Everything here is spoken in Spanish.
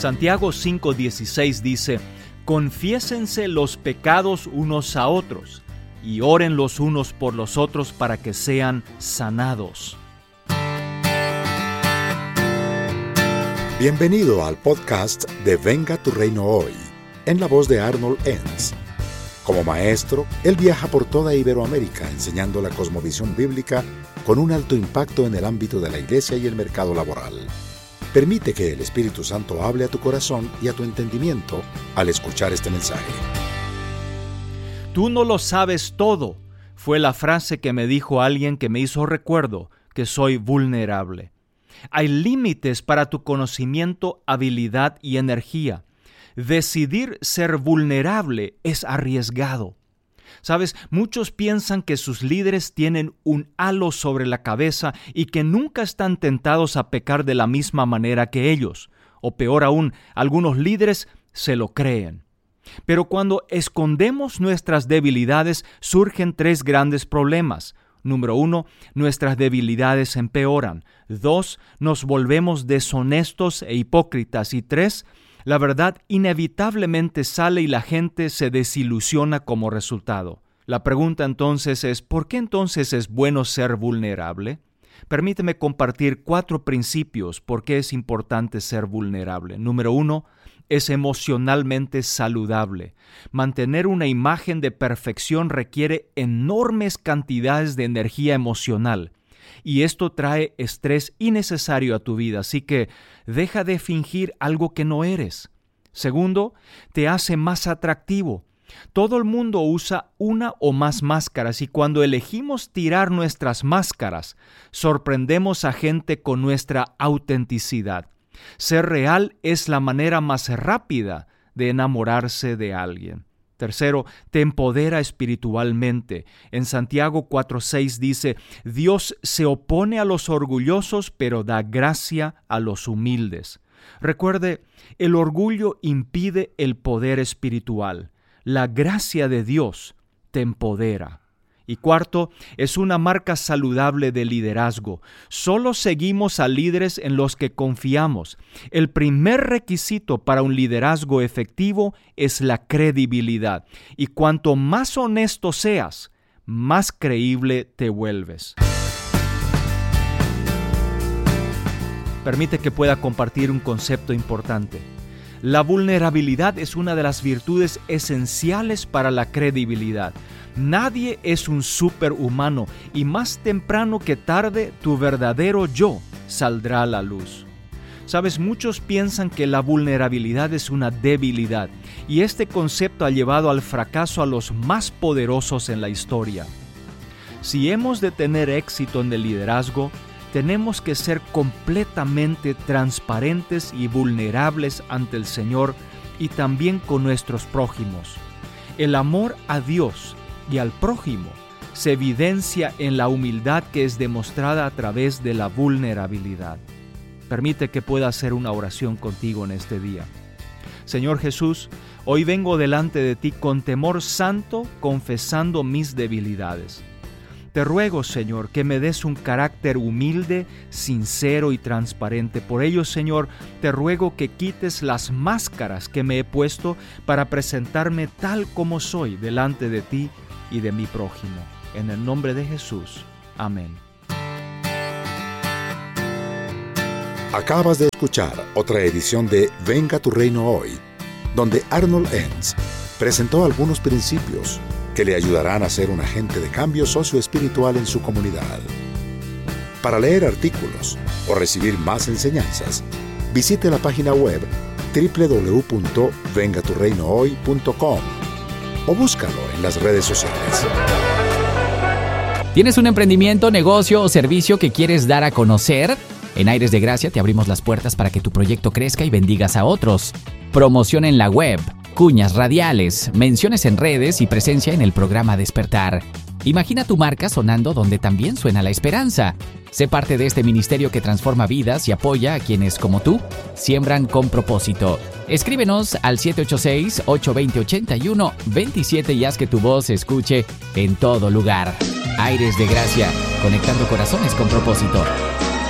Santiago 5:16 dice: confiésense los pecados unos a otros y oren los unos por los otros para que sean sanados. Bienvenido al podcast de Venga tu Reino Hoy, en la voz de Arnold Enns. Como maestro, él viaja por toda Iberoamérica enseñando la cosmovisión bíblica con un alto impacto en el ámbito de la iglesia y el mercado laboral. Permite que el Espíritu Santo hable a tu corazón y a tu entendimiento al escuchar este mensaje. Tú no lo sabes todo, fue la frase que me dijo alguien que me hizo recuerdo que soy vulnerable. Hay límites para tu conocimiento, habilidad y energía. Decidir ser vulnerable es arriesgado. ¿Sabes? Muchos piensan que sus líderes tienen un halo sobre la cabeza y que nunca están tentados a pecar de la misma manera que ellos. O peor aún, algunos líderes se lo creen. Pero cuando escondemos nuestras debilidades, surgen tres grandes problemas. Número 1, nuestras debilidades empeoran. 2, nos volvemos deshonestos e hipócritas. Y 3, la verdad inevitablemente sale y la gente se desilusiona como resultado. La pregunta entonces es, ¿por qué entonces es bueno ser vulnerable? Permíteme compartir 4 principios por qué es importante ser vulnerable. Número 1, es emocionalmente saludable. Mantener una imagen de perfección requiere enormes cantidades de energía emocional. Y esto trae estrés innecesario a tu vida, así que deja de fingir algo que no eres. Segundo, te hace más atractivo. Todo el mundo usa una o más máscaras y cuando elegimos tirar nuestras máscaras, sorprendemos a gente con nuestra autenticidad. Ser real es la manera más rápida de enamorarse de alguien. Tercero, te empodera espiritualmente. En Santiago 4:6 dice, Dios se opone a los orgullosos, pero da gracia a los humildes. Recuerde, el orgullo impide el poder espiritual. La gracia de Dios te empodera. Y cuarto, es una marca saludable de liderazgo. Solo seguimos a líderes en los que confiamos. El primer requisito para un liderazgo efectivo es la credibilidad. Y cuanto más honesto seas, más creíble te vuelves. Permite que pueda compartir un concepto importante. La vulnerabilidad es una de las virtudes esenciales para la credibilidad. Nadie es un superhumano y más temprano que tarde tu verdadero yo saldrá a la luz. Sabes, muchos piensan que la vulnerabilidad es una debilidad y este concepto ha llevado al fracaso a los más poderosos en la historia. Si hemos de tener éxito en el liderazgo, tenemos que ser completamente transparentes y vulnerables ante el Señor y también con nuestros prójimos. El amor a Dios y al prójimo se evidencia en la humildad que es demostrada a través de la vulnerabilidad. Permite que pueda hacer una oración contigo en este día. Señor Jesús, hoy vengo delante de ti con temor santo, confesando mis debilidades. Te ruego, Señor, que me des un carácter humilde, sincero y transparente. Por ello, Señor, te ruego que quites las máscaras que me he puesto para presentarme tal como soy delante de ti y de mi prójimo. En el nombre de Jesús. Amén. Acabas de escuchar otra edición de Venga tu Reino Hoy, donde Arnold Enns presentó algunos principios que le ayudarán a ser un agente de cambio socioespiritual en su comunidad. Para leer artículos o recibir más enseñanzas, visite la página web www.vengaturreinohoy.com o búscalo en las redes sociales. ¿Tienes un emprendimiento, negocio o servicio que quieres dar a conocer? En Aires de Gracia te abrimos las puertas para que tu proyecto crezca y bendigas a otros. Promoción en la web, cuñas radiales, menciones en redes y presencia en el programa Despertar. Imagina tu marca sonando donde también suena la esperanza. Sé parte de este ministerio que transforma vidas y apoya a quienes, como tú, siembran con propósito. Escríbenos al 786-820-8127 y haz que tu voz se escuche en todo lugar. Aires de Gracia, conectando corazones con propósito.